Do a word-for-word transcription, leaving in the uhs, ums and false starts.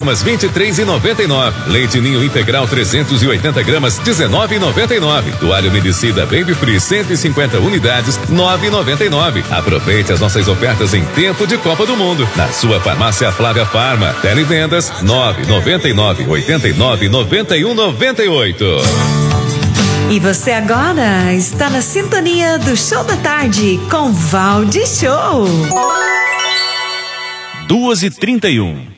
gramas, vinte e três e noventa e nove. Leite Ninho integral trezentos e oitenta gramas, dezenove e noventa e nove. Toalha umedecida Baby Free cento e cinquenta unidades, nove e noventa e nove. Aproveite as nossas ofertas em tempo de Copa do Mundo. Na sua farmácia Flávia Farma. Televendas nove noventa e nove, oitenta e nove, noventa e um, noventa e oito. E você agora está na sintonia do Show da Tarde com Valde Show. duas e trinta e um.